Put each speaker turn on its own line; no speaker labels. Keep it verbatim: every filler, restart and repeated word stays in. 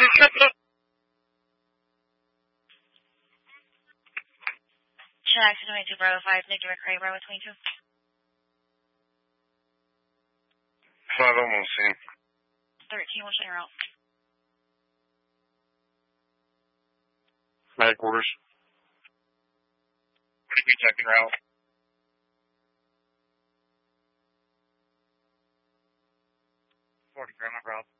Jackson twenty-two Bravo five, Nick McRae, Bravo twenty-two.
five almost seen.
thirteen, what's your route?
Medic orders. Could be checking route. forty, grab my route.